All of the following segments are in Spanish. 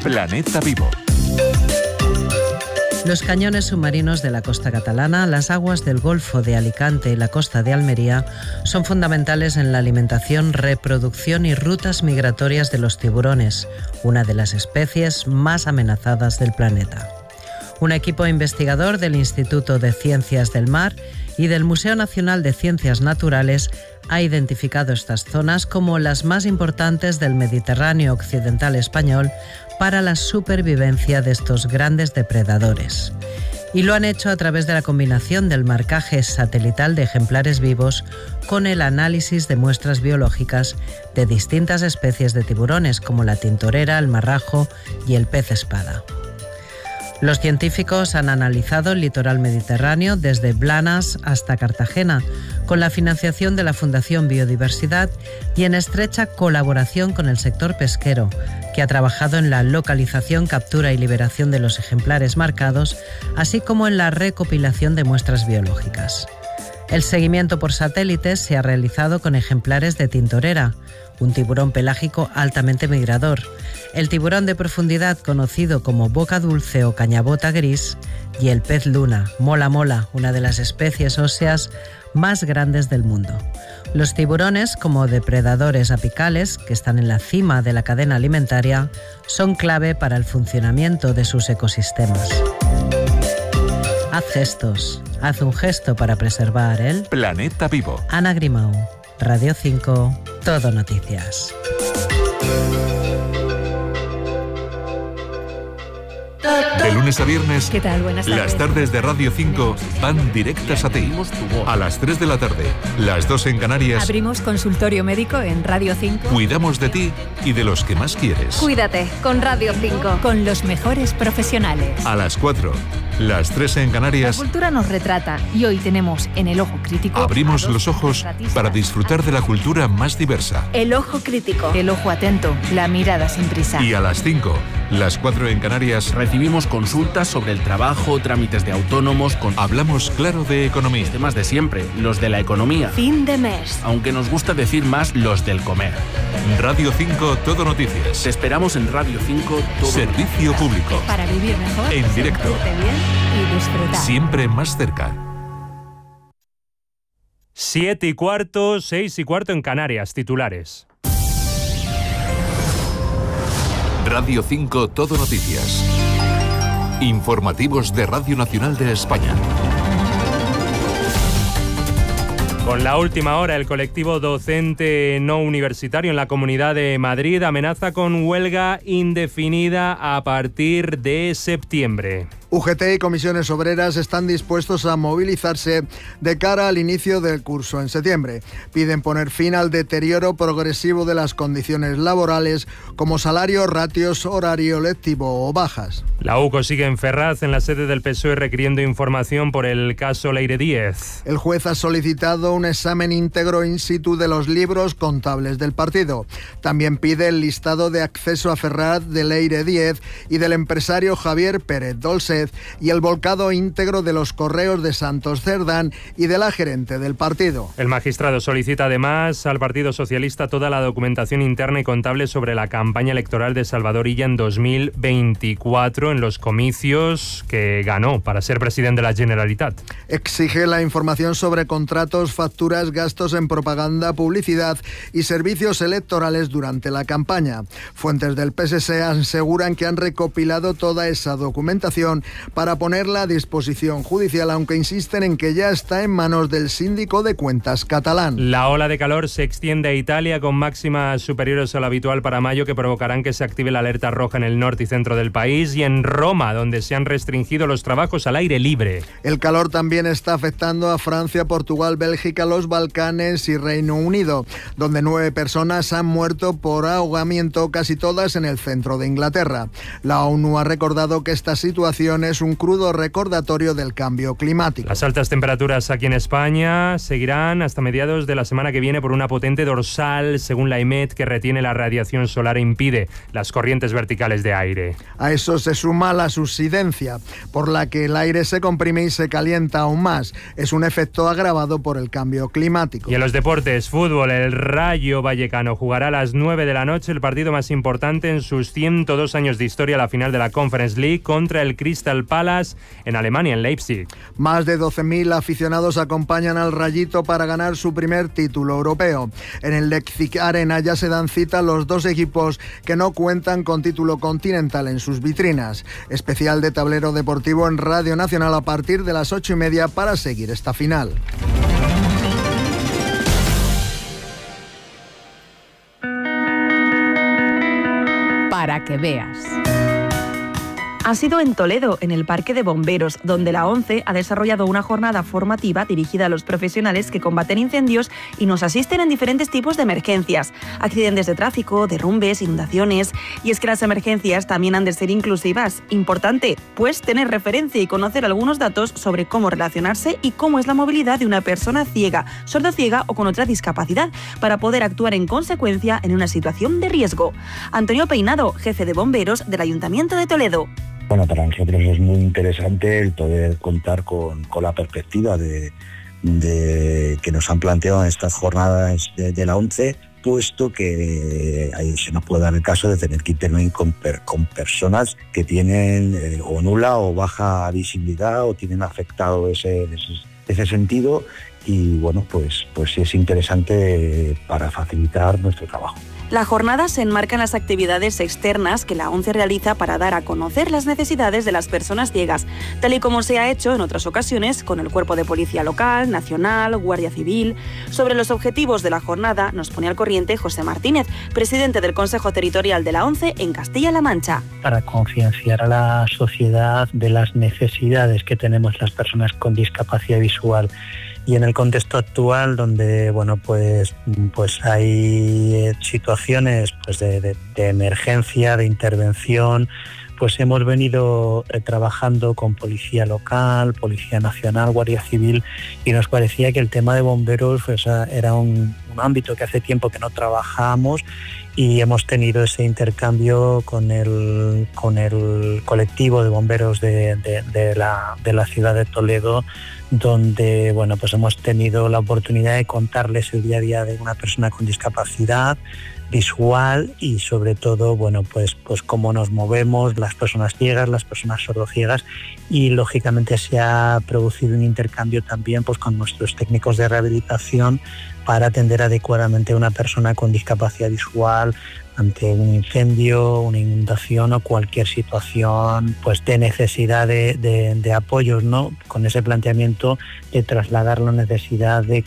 Planeta Vivo. Los cañones submarinos de la costa catalana, las aguas del Golfo de Alicante y la costa de Almería son fundamentales en la alimentación, reproducción y rutas migratorias de los tiburones, una de las especies más amenazadas del planeta. Un equipo investigador del Instituto de Ciencias del Mar y del Museo Nacional de Ciencias Naturales ha identificado estas zonas como las más importantes del Mediterráneo occidental español para la supervivencia de estos grandes depredadores. Y lo han hecho a través de la combinación del marcaje satelital de ejemplares vivos con el análisis de muestras biológicas de distintas especies de tiburones como la tintorera, el marrajo y el pez espada. Los científicos han analizado el litoral mediterráneo desde Blanas hasta Cartagena, con la financiación de la Fundación Biodiversidad y en estrecha colaboración con el sector pesquero, que ha trabajado en la localización, captura y liberación de los ejemplares marcados, así como en la recopilación de muestras biológicas. El seguimiento por satélite se ha realizado con ejemplares de tintorera, un tiburón pelágico altamente migrador, el tiburón de profundidad conocido como boca dulce o cañabota gris y el pez luna, mola mola, una de las especies óseas más grandes del mundo. Los tiburones, como depredadores apicales, que están en la cima de la cadena alimentaria, son clave para el funcionamiento de sus ecosistemas. Haz gestos, haz un gesto para preservar el Planeta Vivo. Ana Grimau, Radio 5, Todo Noticias. De lunes a viernes, ¿Qué tal? Buenas tardes. las tardes de Radio 5 van directas a ti. A las 3 de la tarde, las 2 en Canarias, Abrimos consultorio médico en Radio 5. cuidamos de ti y de los que más quieres. Cuídate con Radio 5. Con los mejores profesionales. A las 4, las 3 en La Canarias, cultura nos retrata y hoy tenemos en El Ojo Crítico abrimos a dos los ojos retratistas. para disfrutar de la cultura más diversa. El Ojo Crítico. El ojo atento, la mirada sin prisa. Y a las 5, las 4 en Canarias, Recibimos consultas sobre el trabajo, trámites de autónomos, con hablamos claro de economía. temas de siempre, los de la economía. Fin de mes. Aunque nos gusta decir más los del comer. Radio 5, Todo Te Noticias. esperamos en Radio 5 todo. Servicio público. Para vivir mejor, En directo. sentirte bien y disfrutar. Siempre más cerca. 7:15, 6:15 en Canarias, titulares. Radio 5, Todo Noticias. Informativos de Radio Nacional de España. Con la última hora, el colectivo docente no universitario en la Comunidad de Madrid amenaza con huelga indefinida a partir de septiembre. UGT y comisiones obreras están dispuestos a movilizarse de cara al inicio del curso en septiembre. Piden poner fin al deterioro progresivo de las condiciones laborales como salario, ratios, horario lectivo o bajas. La UCO sigue en Ferraz, en la sede del PSOE, requiriendo información por el caso Leire Díez. El juez ha solicitado un examen íntegro in situ de los libros contables del partido. También pide el listado de acceso a Ferraz de Leire Díez y del empresario Javier Pérez Dolcet y el volcado íntegro de los correos de Santos Cerdán y de la gerente del partido. El magistrado solicita además al Partido Socialista toda la documentación interna y contable sobre la campaña electoral de Salvador Illa en 2024 en los comicios que ganó para ser presidente de la Generalitat. Exige la información sobre contratos, facturas, gastos en propaganda, publicidad y servicios electorales durante la campaña. Fuentes del PSC aseguran que han recopilado toda esa documentación para ponerla a disposición judicial, aunque insisten en que ya está en manos del síndico de cuentas catalán. La ola de calor se extiende a Italia con máximas superiores a lo habitual para mayo que provocarán que se active la alerta roja en el norte y centro del país, y en Roma, donde se han restringido los trabajos al aire libre. El calor también está afectando a Francia, Portugal, Bélgica, los Balcanes y Reino Unido, donde 9 personas han muerto por ahogamiento, casi todas en el centro de Inglaterra. La ONU ha recordado que esta situación estación es un crudo recordatorio del cambio climático. Las altas temperaturas aquí en España seguirán hasta mediados de la semana que viene por una potente dorsal, según la EMET, que retiene la radiación solar e impide las corrientes verticales de aire. A eso se suma la subsidencia, por la que el aire se comprime y se calienta aún más. Es un efecto agravado por el cambio climático. Y en los deportes, fútbol, el Rayo Vallecano jugará a las 9 de la noche el partido más importante en sus 102 años de historia, la final de la Conference League contra el Crystal Palace en Alemania, en Leipzig. Más de 12.000 aficionados acompañan al Rayito para ganar su primer título europeo. En el Leipzig Arena ya se dan cita los dos equipos que no cuentan con título continental en sus vitrinas. Especial de Tablero Deportivo en Radio Nacional a partir de las 8:30 para seguir esta final. Para que veas. Ha sido en Toledo, en el Parque de Bomberos, donde la ONCE ha desarrollado una jornada formativa dirigida a los profesionales que combaten incendios y nos asisten en diferentes tipos de emergencias, accidentes de tráfico, derrumbes, inundaciones. Y es que las emergencias también han de ser inclusivas. Importante, pues, tener referencia y conocer algunos datos sobre cómo relacionarse y cómo es la movilidad de una persona ciega, sordociega o con otra discapacidad, para poder actuar en consecuencia en una situación de riesgo. Antonio Peinado, jefe de bomberos del Ayuntamiento de Toledo. Bueno, para nosotros es muy interesante el poder contar con la perspectiva de que nos han planteado en estas jornadas de la ONCE, puesto que ahí se nos puede dar el caso de tener que intervenir con personas que tienen o nula o baja visibilidad o tienen afectado ese sentido, y bueno, pues es interesante para facilitar nuestro trabajo. La jornada se enmarca en las actividades externas que la ONCE realiza para dar a conocer las necesidades de las personas ciegas, tal y como se ha hecho en otras ocasiones con el Cuerpo de Policía Local, Nacional, Guardia Civil. Sobre los objetivos de la jornada nos pone al corriente José Martínez, presidente del Consejo Territorial de la ONCE en Castilla-La Mancha. Para concienciar a la sociedad de las necesidades que tenemos las personas con discapacidad visual. Y en el contexto actual, donde bueno, pues hay situaciones pues de emergencia, de intervención, pues hemos venido trabajando con Policía Local, Policía Nacional, Guardia Civil, y nos parecía que el tema de bomberos pues, era un ámbito que hace tiempo que no trabajábamos, y hemos tenido ese intercambio con el colectivo de bomberos de la ciudad de Toledo, donde bueno, pues hemos tenido la oportunidad de contarles el día a día de una persona con discapacidad visual y sobre todo bueno, pues cómo nos movemos las personas ciegas, las personas sordociegas, y lógicamente se ha producido un intercambio también pues con nuestros técnicos de rehabilitación para atender adecuadamente a una persona con discapacidad visual ante un incendio, una inundación o cualquier situación pues de necesidad de apoyos, ¿no? Con ese planteamiento de trasladar la necesidad de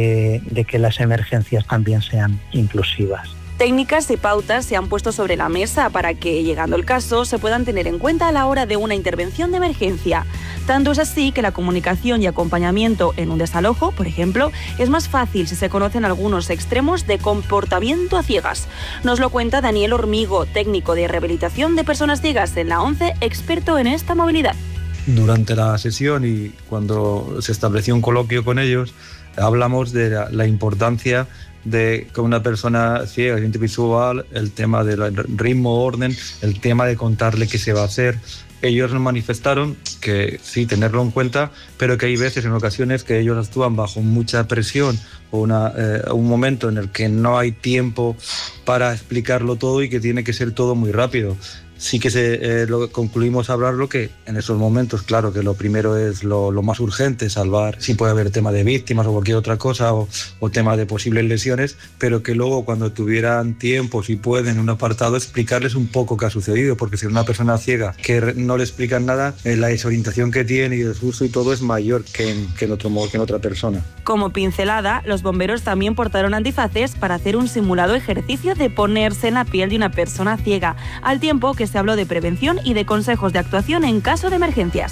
que las emergencias también sean inclusivas. Técnicas y pautas se han puesto sobre la mesa para que, llegando el caso, se puedan tener en cuenta a la hora de una intervención de emergencia. Tanto es así que la comunicación y acompañamiento en un desalojo, por ejemplo, es más fácil si se conocen algunos extremos de comportamiento a ciegas. Nos lo cuenta Daniel Hormigo, técnico de rehabilitación de personas ciegas en la ONCE, experto en esta movilidad. Durante la sesión y cuando se estableció un coloquio con ellos, hablamos de la importancia de que una persona ciega, visual, el tema del ritmo, orden, el tema de contarle qué se va a hacer. Ellos nos manifestaron que sí, tenerlo en cuenta, pero que hay veces, en ocasiones, que ellos actúan bajo mucha presión o un momento en el que no hay tiempo para explicarlo todo y que tiene que ser todo muy rápido. Sí que concluimos hablarlo, que en esos momentos, claro, que lo primero es lo más urgente, salvar si puede haber tema de víctimas o cualquier otra cosa, o tema de posibles lesiones, pero que luego cuando tuvieran tiempo, si pueden, en un apartado, explicarles un poco qué ha sucedido, porque si una persona ciega que no le explican nada, la desorientación que tiene y el susto y todo es mayor que en otra persona. Como pincelada, los bomberos también portaron antifaces para hacer un simulado ejercicio de ponerse en la piel de una persona ciega, al tiempo que se habló de prevención y de consejos de actuación en caso de emergencias.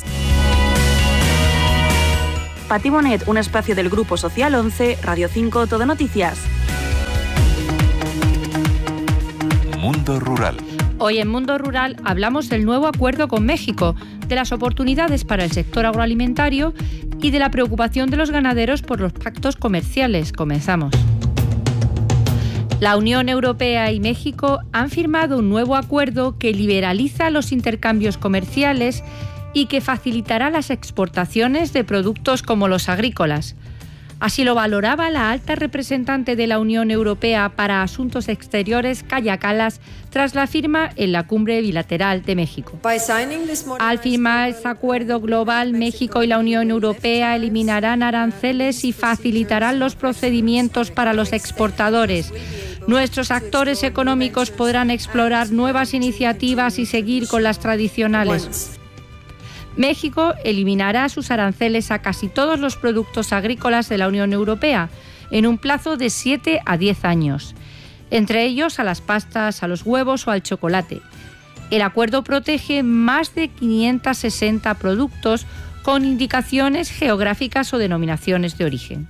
Pati Bonet, un espacio del Grupo Social 11, Radio 5, Todo Noticias. Mundo Rural. Hoy en Mundo Rural hablamos del nuevo acuerdo con México, de las oportunidades para el sector agroalimentario y de la preocupación de los ganaderos por los pactos comerciales. Comenzamos. La Unión Europea y México han firmado un nuevo acuerdo que liberaliza los intercambios comerciales y que facilitará las exportaciones de productos como los agrícolas. Así lo valoraba la alta representante de la Unión Europea para Asuntos Exteriores, Kaja Kallas, tras la firma en la cumbre bilateral de México. Al firmar este acuerdo global, México y la Unión Europea eliminarán aranceles y facilitarán los procedimientos para los exportadores. Nuestros actores económicos podrán explorar nuevas iniciativas y seguir con las tradicionales. México eliminará sus aranceles a casi todos los productos agrícolas de la Unión Europea en un plazo de 7 a 10 años, entre ellos a las pastas, a los huevos o al chocolate. El acuerdo protege más de 560 productos con indicaciones geográficas o denominaciones de origen.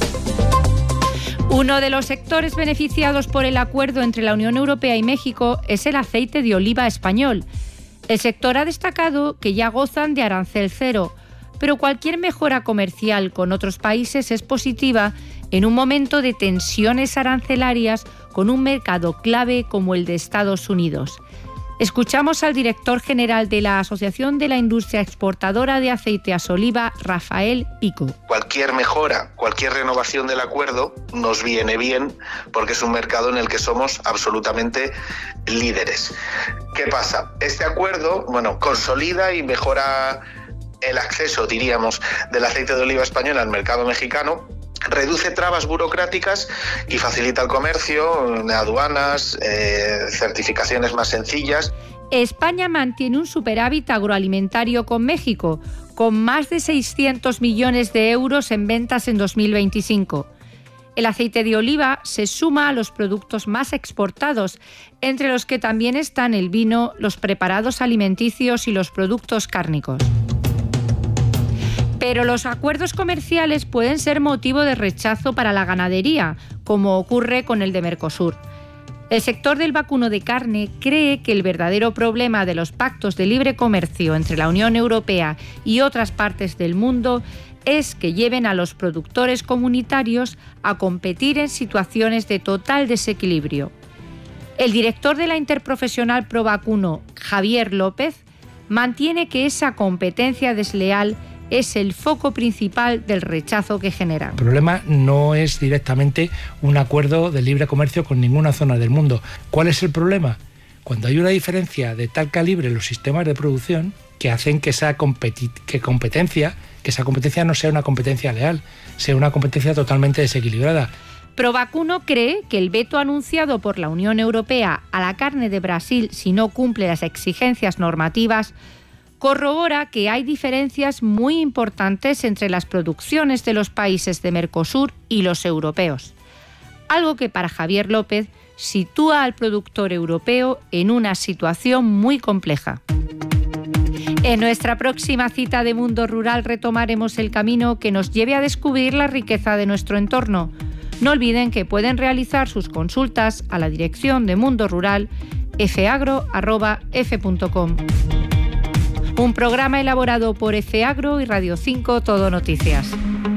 Uno de los sectores beneficiados por el acuerdo entre la Unión Europea y México es el aceite de oliva español. El sector ha destacado que ya gozan de arancel cero, pero cualquier mejora comercial con otros países es positiva en un momento de tensiones arancelarias con un mercado clave como el de Estados Unidos. Escuchamos al director general de la Asociación de la Industria Exportadora de Aceites Oliva, Rafael Pico. Cualquier mejora, cualquier renovación del acuerdo nos viene bien porque es un mercado en el que somos absolutamente líderes. ¿Qué pasa? Este acuerdo, consolida y mejora el acceso, diríamos, del aceite de oliva español al mercado mexicano, reduce trabas burocráticas y facilita el comercio, aduanas, certificaciones más sencillas. España mantiene un superávit agroalimentario con México, con más de 600 millones de euros en ventas en 2025. El aceite de oliva se suma a los productos más exportados, entre los que también están el vino, los preparados alimenticios y los productos cárnicos. Pero los acuerdos comerciales pueden ser motivo de rechazo para la ganadería, como ocurre con el de Mercosur. El sector del vacuno de carne cree que el verdadero problema de los pactos de libre comercio entre la Unión Europea y otras partes del mundo es que lleven a los productores comunitarios a competir en situaciones de total desequilibrio. El director de la Interprofesional Provacuno, Javier López, mantiene que esa competencia desleal es el foco principal del rechazo que genera. El problema no es directamente un acuerdo de libre comercio con ninguna zona del mundo. ¿Cuál es el problema? Cuando hay una diferencia de tal calibre en los sistemas de producción que hacen que esa competencia no sea una competencia leal, sea una competencia totalmente desequilibrada. Provacuno cree que el veto anunciado por la Unión Europea a la carne de Brasil si no cumple las exigencias normativas corrobora que hay diferencias muy importantes entre las producciones de los países de Mercosur y los europeos. Algo que para Javier López sitúa al productor europeo en una situación muy compleja. En nuestra próxima cita de Mundo Rural retomaremos el camino que nos lleve a descubrir la riqueza de nuestro entorno. No olviden que pueden realizar sus consultas a la dirección de Mundo Rural fagro@f.com. Un programa elaborado por FAgro y Radio 5 Todo Noticias.